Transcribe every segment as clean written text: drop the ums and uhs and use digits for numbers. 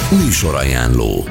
Műsorajánló.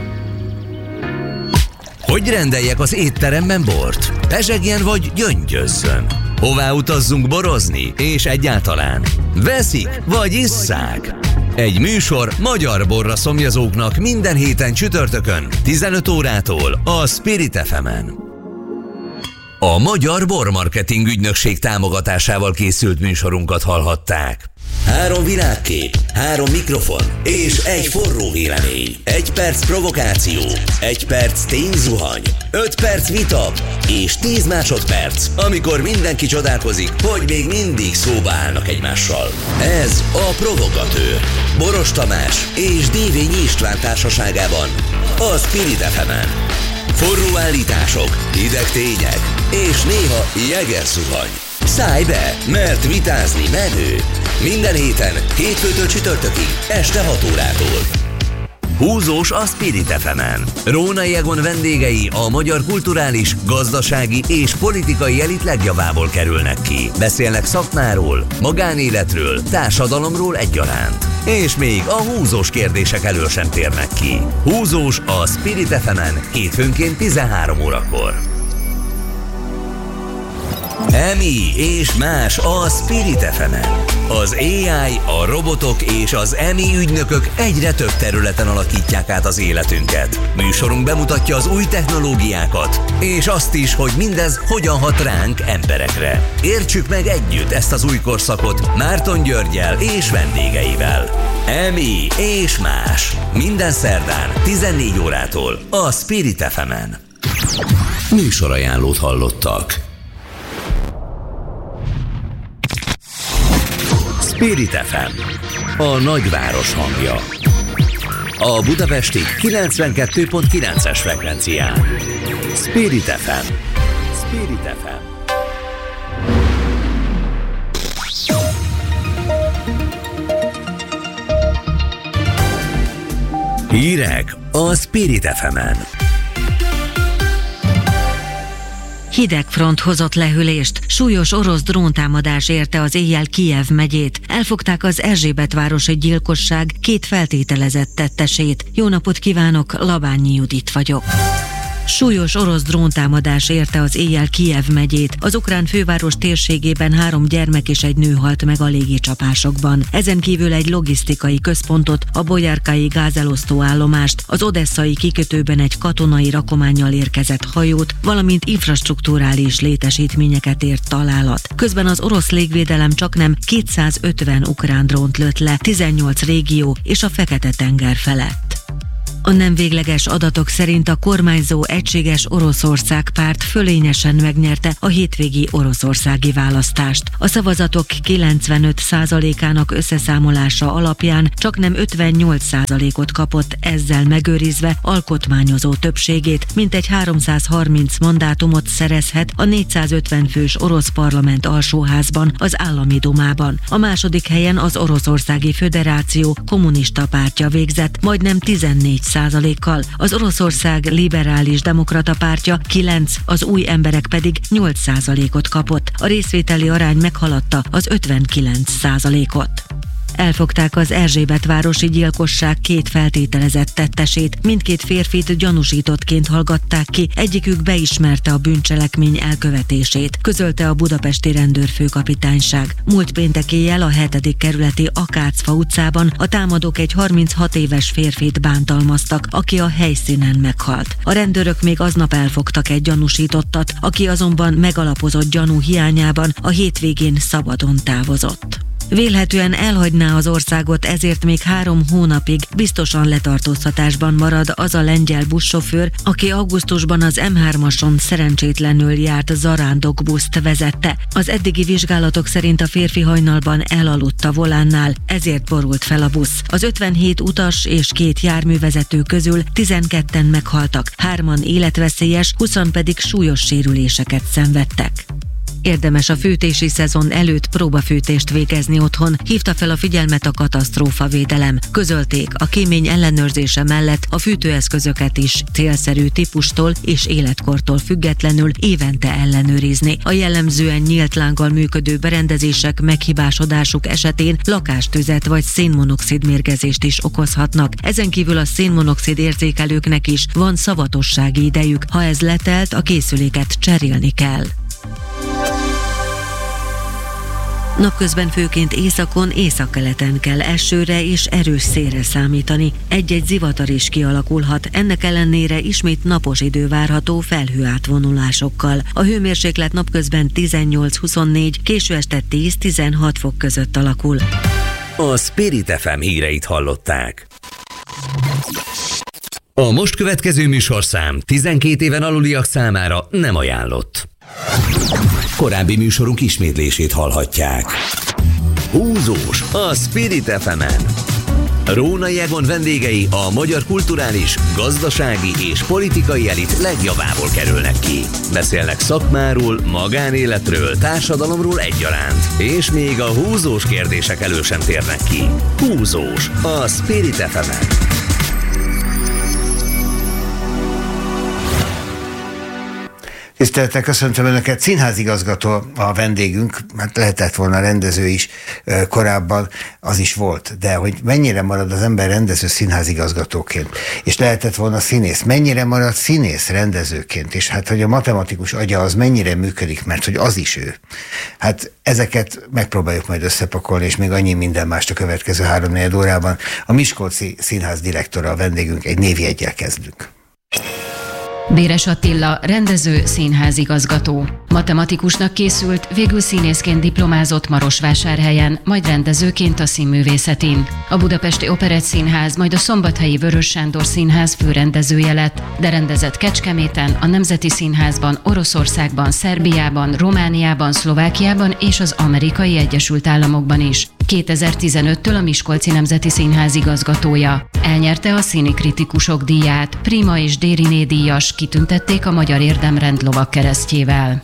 Hogy rendeljek az étteremben bort? Pezsegjen vagy gyöngyözzön? Hová utazzunk borozni? És egyáltalán veszik vagy isszák? Egy műsor magyar borra szomjazóknak minden héten csütörtökön 15 órától a Spirit FM-en. A Magyar Bormarketing Ügynökség támogatásával készült műsorunkat hallhatták. 3 világkép, 3 mikrofon és egy forró vélemény. 1 perc provokáció, 1 perc tényzuhany, 5 perc vita és 10 másodperc, amikor mindenki csodálkozik, hogy még mindig szóba állnak egymással. Ez a Provokatőr. Boros Tamás és Dévényi István társaságában a Spirit FM-en. Forró állítások, hideg tények és néha jegerzuhany. Szállj be, mert vitázni menő. Minden héten, hétfőtől csütörtökig, este 6 órától. Húzós a Spirit FM-en. Rónai Egon vendégei a magyar kulturális, gazdasági és politikai elit legjavából kerülnek ki. Beszélnek szakmáról, magánéletről, társadalomról egyaránt. És még a húzós kérdések elől sem térnek ki. Húzós a Spirit FM-en hétfőnként 13 órakor. EMI és más a Spirit FM-en. Az AI, a robotok és az EMI ügynökök egyre több területen alakítják át az életünket. Műsorunk bemutatja az új technológiákat, és azt is, hogy mindez hogyan hat ránk emberekre. Értsük meg együtt ezt az új korszakot Márton Györggyel és vendégeivel. EMI és más. Minden szerdán 14 órától a Spirit FM-en. Műsorajánlót hallottak. Spirit FM, a nagyváros hangja. A budapesti 92.9-es frekvencián. Spirit FM. Spirit FM. Hírek a Spirit FM-en. Hidegfront hozott lehűlést, súlyos orosz dróntámadás érte az éjjel Kijev megyét. Elfogták az Erzsébetvárosi gyilkosság 2 feltételezett tettesét. Jó napot kívánok, Labányi Judit vagyok. Súlyos orosz dróntámadás érte az éjjel Kijev megyét. Az ukrán főváros térségében 3 gyermek és egy nő halt meg a légicsapásokban. Ezen kívül egy logisztikai központot, a Bolyárkai gázelosztó állomást, az odesszai kikötőben egy katonai rakománnyal érkezett hajót, valamint infrastrukturális létesítményeket ért találat. Közben az orosz légvédelem csaknem 250 ukrán drónt lőtt le 18 régió és a Fekete-tenger felett. A nem végleges adatok szerint a kormányzó Egységes Oroszország párt fölényesen megnyerte a hétvégi oroszországi választást. A szavazatok 95%-ának összeszámolása alapján csaknem 58%-ot kapott, ezzel megőrizve alkotmányozó többségét, mintegy 330 mandátumot szerezhet a 450 fős orosz parlament alsóházban, az állami dumában. A második helyen az Oroszországi Föderáció kommunista pártja végzett, majdnem 14%-kal, az Oroszország Liberális Demokrata pártja 9%, az Új Emberek pedig 8%-ot kapott. A részvételi arány meghaladta az 59%-ot. Elfogták az Erzsébetvárosi gyilkosság 2 feltételezett tettesét. Mindkét férfit gyanúsítottként hallgatták ki, egyikük beismerte a bűncselekmény elkövetését, közölte a budapesti rendőrfőkapitányság. Múlt péntek éjjel a 7. kerületi Akácfa utcában a támadók egy 36 éves férfit bántalmaztak, aki a helyszínen meghalt. A rendőrök még aznap elfogtak egy gyanúsítottat, aki azonban megalapozott gyanú hiányában a hétvégén szabadon távozott. Vélhetően elhagyná az országot, ezért még 3 hónapig biztosan letartóztatásban marad az a lengyel buszsofőr, aki augusztusban az M3-ason szerencsétlenül járt zarándokbuszt vezette. Az eddigi vizsgálatok szerint a férfi hajnalban elaludt a volánnál, ezért borult fel a busz. Az 57 utas és 2 járművezető közül 12-en meghaltak, 3-an életveszélyes, 20 pedig súlyos sérüléseket szenvedtek. Érdemes a fűtési szezon előtt próbafűtést végezni otthon, hívta fel a figyelmet a katasztrófavédelem. Közölték, a kémény ellenőrzése mellett a fűtőeszközöket is célszerű típustól és életkortól függetlenül évente ellenőrizni. A jellemzően nyílt lánggal működő berendezések meghibásodásuk esetén lakástüzet vagy szénmonoxid mérgezést is okozhatnak. Ezen kívül a szénmonoxid érzékelőknek is van szavatossági idejük, ha ez letelt, a készüléket cserélni kell. Napközben főként északon, északkeleten kell esőre és erős szélre számítani. Egy-egy zivatar is kialakulhat, ennek ellenére ismét napos idő várható felhőátvonulásokkal. A hőmérséklet napközben 18-24, késő este 10-16 fok között alakul. A Spirit FM híreit hallották. A most következő műsorszám 12 éven aluliak számára nem ajánlott. Korábbi műsorunk ismétlését hallhatják. Húzós a Spirit FM-en. Rónai Egon vendégei a magyar kulturális, gazdasági és politikai elit legjavából kerülnek ki. Beszélnek szakmáról, magánéletről, társadalomról egyaránt. És még a húzós kérdések elől sem térnek ki. Húzós a Spirit FM-en. Tisztelettel köszöntöm Önöket, színházigazgató a vendégünk, hát lehetett volna rendező is korábban, az is volt, de hogy mennyire marad az ember rendező színházigazgatóként, és lehetett volna színész, mennyire marad színész rendezőként, és hát hogy a matematikus agya az mennyire működik, mert hogy az is ő. Hát ezeket megpróbáljuk majd összepakolni, és még annyi minden mást a következő 3-4 órában. A Miskolci Színház direktora a vendégünk, egy névjeggyel kezdünk. Béres Attila, rendező, színházigazgató. Matematikusnak készült, végül színészként diplomázott Marosvásárhelyen, majd rendezőként a Színművészetén. A Budapesti Operettszínház, majd a Szombathelyi Vörös Sándor Színház főrendezője lett, de rendezett Kecskeméten, a Nemzeti Színházban, Oroszországban, Szerbiában, Romániában, Szlovákiában és az Amerikai Egyesült Államokban is. 2015-től a Miskolci Nemzeti Színház igazgatója. Elnyerte a Színikritikusok díját, Prima és Dériné díjas, kitüntették a Magyar Érdemrend lovagkeresztjével.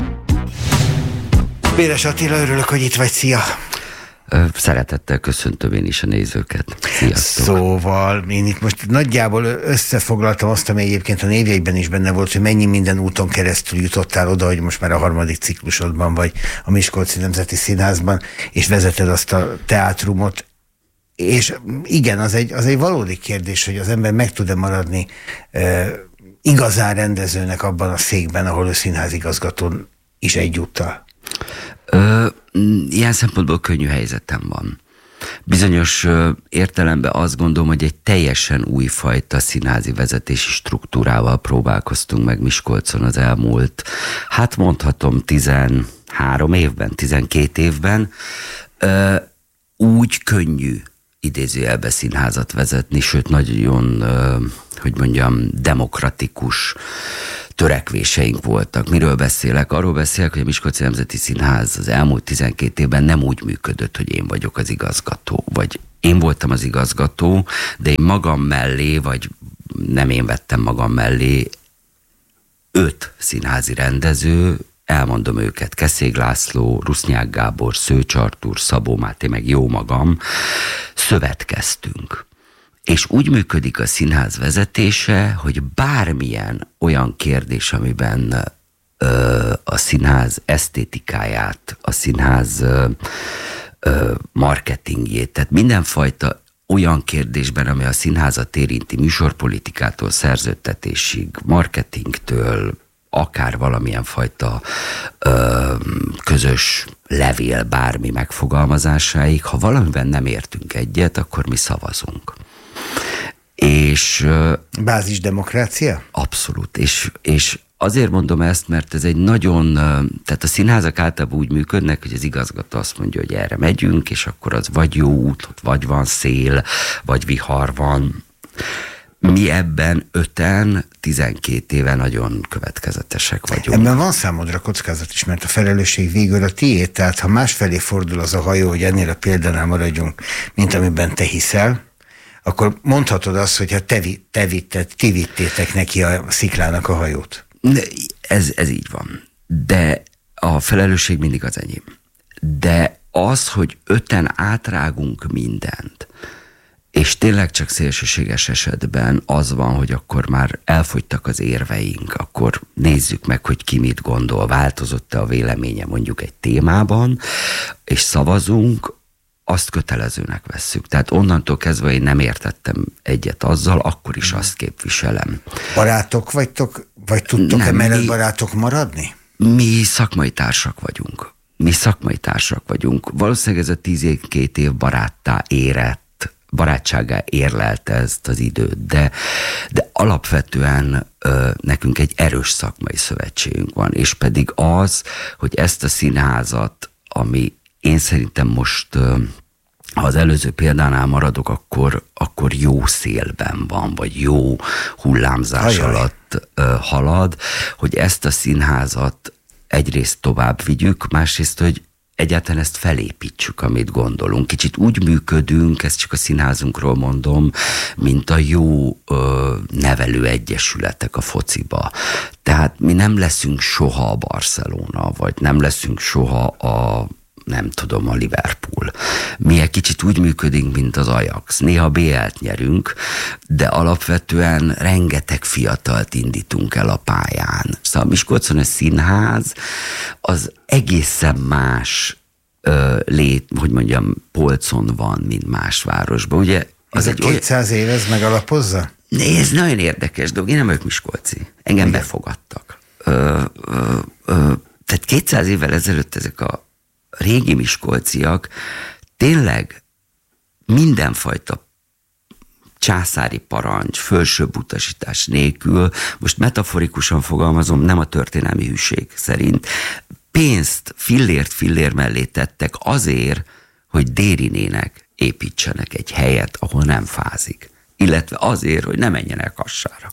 Béres Attila, örülök, hogy itt vagy, szia! Szeretettel köszöntöm én is a nézőket. Sziasztok! Szóval én itt most nagyjából összefoglaltam azt, ami egyébként a névjegyben is benne volt, hogy mennyi minden úton keresztül jutottál oda, hogy most már a 3. ciklusodban vagy a Miskolci Nemzeti Színházban, és vezeted azt a teátrumot. És igen, az egy valódi kérdés, hogy az ember meg tud-e maradni igazán rendezőnek abban a székben, ahol ő színházigazgató is egyúttal. Ilyen szempontból könnyű helyzetem van. Bizonyos értelemben azt gondolom, hogy egy teljesen újfajta színházi vezetési struktúrával próbálkoztunk meg Miskolcon az elmúlt, hát mondhatom 13 évben, 12 évben. Úgy könnyű idézőjelbe színházat vezetni, sőt nagyon, hogy mondjam, demokratikus törekvéseink voltak. Miről beszélek? Arról beszélek, hogy a Miskolci Nemzeti Színház az elmúlt 12 évben nem úgy működött, hogy én vagyok az igazgató, vagy én voltam az igazgató, de én magam mellé, vagy nem én vettem magam mellé 5 színházi rendező, elmondom őket, Keszég László, Rusznyák Gábor, Szőcs Artúr, Szabó Máté, meg jó magam, szövetkeztünk. És úgy működik a színház vezetése, hogy bármilyen olyan kérdés, amiben a színház esztétikáját, a színház marketingjét, tehát mindenfajta olyan kérdésben, ami a színházat érinti, műsorpolitikától, szerződtetésig, marketingtől, akár valamilyen fajta közös levél bármi megfogalmazásáig, ha valamiben nem értünk egyet, akkor mi szavazunk. És bázisdemokrácia? Abszolút. És azért mondom ezt, mert ez egy nagyon, tehát a színházak általában úgy működnek, hogy az igazgató azt mondja, hogy erre megyünk, és akkor az vagy jó út, vagy van szél, vagy vihar van. Mi ebben 5-en, 12 éve nagyon következetesek vagyunk. Ebben van számodra kockázat is, mert a felelősség végül a tiéd, tehát ha másfelé fordul az a hajó, hogy ennél a példánál maradjunk, mint amiben te hiszel, akkor mondhatod azt, hogy ha ti vittétek neki a sziklának a hajót. Ez így van. De a felelősség mindig az enyém. De az, hogy 5-en átrágunk mindent, és tényleg csak szélsőséges esetben az van, hogy akkor már elfogytak az érveink, akkor nézzük meg, hogy ki mit gondol, változott-e a véleménye mondjuk egy témában, és szavazunk, azt kötelezőnek vesszük. Tehát onnantól kezdve én nem értettem egyet azzal, akkor is azt képviselem. Barátok vagytok, vagy tudtok emellett barátok maradni? Mi szakmai társak vagyunk. Valószínűleg ez a 12 év barátságá érlelte ezt az időt, de alapvetően nekünk egy erős szakmai szövetségünk van, és pedig az, hogy ezt a színházat, ami én szerintem most, ha az előző példánál maradok, akkor jó szélben van, vagy jó hullámzás alatt halad, hogy ezt a színházat egyrészt tovább vigyük, másrészt, hogy egyáltalán ezt felépítsük, amit gondolunk. Kicsit úgy működünk, ezt csak a színházunkról mondom, mint a jó nevelő egyesületek a fociba. Tehát mi nem leszünk soha a Barcelona, vagy nem leszünk soha a Liverpool. Mi egy kicsit úgy működünk, mint az Ajax. Néha BL-t nyerünk, de alapvetően rengeteg fiatalt indítunk el a pályán. Szóval Miskolcon a színház az egészen más polcon van, mint más városban. Ugye, az egy 200 év, ez megalapozza? Ez nagyon érdekes dolog. Én nem vagyok miskolci. Engem befogadtak. Tehát 200 évvel ezelőtt ezek a régi miskolciak tényleg mindenfajta császári parancs, fölsőbb utasítás nélkül, most metaforikusan fogalmazom, nem a történelmi hűség szerint, pénzt fillér mellé tettek azért, hogy Dérinének építsenek egy helyet, ahol nem fázik. Illetve azért, hogy ne menjenek Kassára.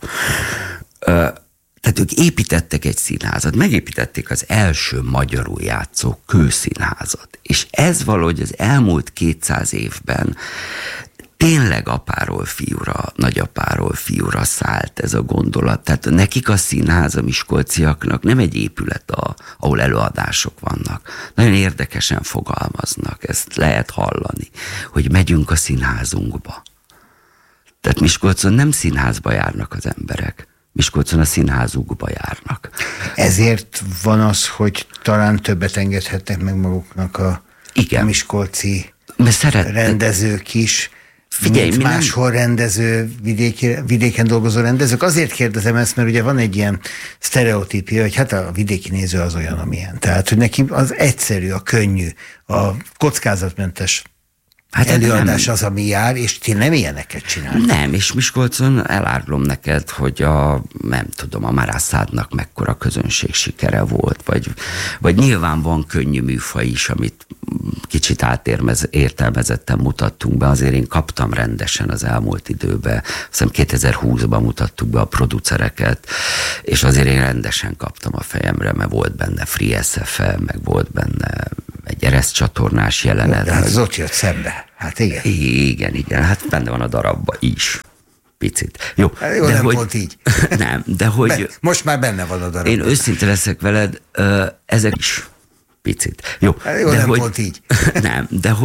Tehát ők építettek egy színházat, megépítették az első magyarul játszó kőszínházat. És ez valahogy az elmúlt 200 évben tényleg apáról fiúra, nagyapáról fiúra szállt ez a gondolat. Tehát nekik a színház, a miskolciaknak nem egy épület, ahol előadások vannak. Nagyon érdekesen fogalmaznak, ezt lehet hallani, hogy megyünk a színházunkba. Tehát Miskolcon nem színházba járnak az emberek. Miskolcon a színházukba járnak. Ezért van az, hogy talán többet engedhetnek meg maguknak a miskolci rendezők is, Figyelj, mint máshol rendező, vidéken dolgozó rendezők. Azért kérdezem ezt, mert ugye van egy ilyen sztereotípia, hogy hát a vidéki néző az olyan, amilyen. Tehát, hogy neki az egyszerű, a könnyű, a kockázatmentes előadás az, ami jár, és ti nem ilyeneket csináltok. Nem, és Miskolcon elárulom neked, hogy a Marászádnak mekkora közönség sikere volt, vagy nyilván van könnyű műfaj is, amit kicsit értelmezetten mutattunk be, azért én kaptam rendesen az elmúlt időben, azt hiszem 2020-ban mutattuk be a producereket, és azért én rendesen kaptam a fejemre, mert volt benne Free SFM, meg volt benne egy ereszcsatornás jelenet. De hát az ott jött szembe. Hát igen. Igen, hát benne van a darabban is. Picit. Jó, hát jó, de nem hogy, volt így. Nem, de hogy... Most már benne van a darab. Én őszinte leszek veled, ezek is picit. Jó, hát jó, de nem hogy, volt így. Nem, de hogy